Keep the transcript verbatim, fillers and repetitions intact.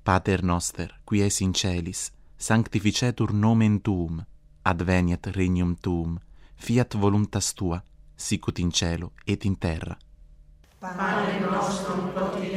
Pater noster, qui es in celis, sanctificetur nomen tuum, adveniat regnum tuum, fiat voluntas tua, sicut in cielo et in terra. Pane nostrum quotidianum